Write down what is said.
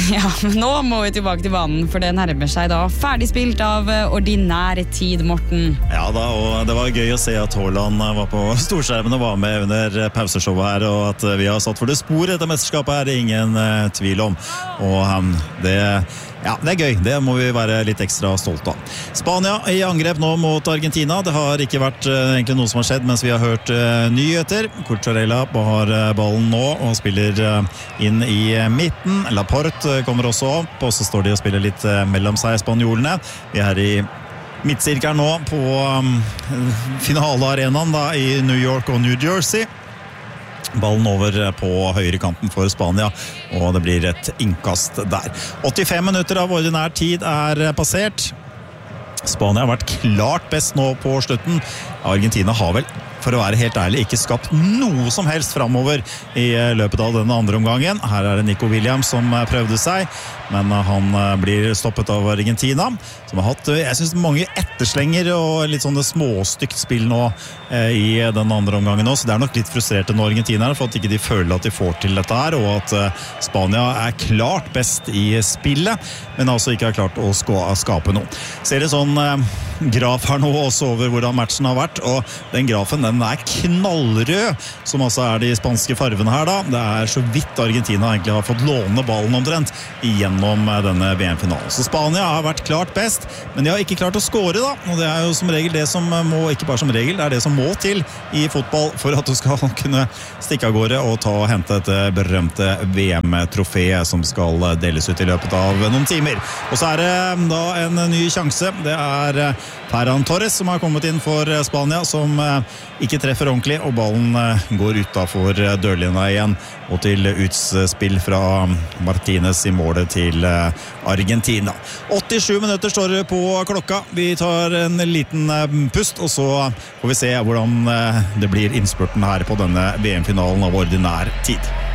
Ja, men nå må vi tilbake til banen, for det nærmer seg da ferdig spilt av ordinær tid, Morten. Ja da, og det var gøy å se at Haaland var på storskjermen og var med under pauseshowet her, og at vi har satt for det sporet etter mesterskapet er det ingen tvil om. Og det er gøy, det må vi være litt ekstra stolt av. Spania i angrep nå mot Argentina. Det har ikke vært egentlig noe som har skjedd mens vi har hørt nyheter. Cucurella har ballen nå og spiller inn i midten. Laporte kommer også opp, og så står de og spiller litt mellom seg, spanjolene. Vi er i midtsirkelen nå på finalearenaen da, i New York og New Jersey. Ballen over på høyre kanten for Spania, og det blir et innkast der. 85 minutter av ordinær tid er passert. Spania har vært klart best nå på slutten. Argentina har vel, for å være helt ærlig, ikke skapt noe som helst fremover i løpet av denne andre omgangen. Her er det Nico Williams som prøvde seg, men han blir stoppet av Argentina, som har hatt, jeg synes, mange etterslenger og litt sånne småstygt spill nå i den andre omgangen nå, så det er nok litt frustrerte nå argentinere for at ikke de føler at de får til dette her, og at Spania er klart best i spillet, men altså ikke har klart å skape noe. Ser det sånn graf her nå også over hvordan matchen har vært, og den grafen den er knallrød, som altså er de spanske farvene her da. Det er så vidt Argentina egentlig har fått låne ballen omtrent gjennom denne VM-finalen. Så Spania har vært klart best, men de har ikke klart å score da, og det er jo som regel det som må, ikke bare som regel, det er det som må til i fotball for at du skal kunne stikke av gårde og hente et berømte VM-trofé som skal deles ut i løpet av noen timer. Og så er det da en ny sjanse. Det er Ferran Torres som har kommet inn for Spania, som ikke treffer ordentlig, og ballen går utenfor dørlinja igjen, og til utspill fra Martinez i målet til Argentina. 87 minutter står det på klokka. Vi tar en liten pust, og så får vi se hvordan det blir innspurten her på denne VM-finalen av ordinær tid.